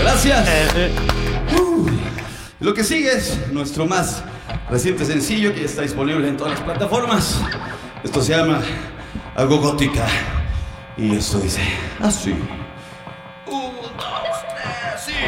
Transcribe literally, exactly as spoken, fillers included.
Gracias. Uh, lo que sigue es nuestro más reciente sencillo que ya está disponible en todas las plataformas. Esto se llama Algo Gótica. Y esto dice así. Uh,